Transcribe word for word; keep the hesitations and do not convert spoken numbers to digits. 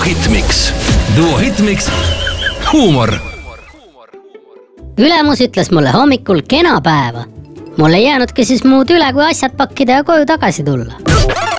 Hitmix. Duo Hitmix. Huumor. Ülemus ütles mulle hommikul kena päeva. Mul ei jäänudki siis muud üle, kui asjad pakkida ja koju tagasi tulla.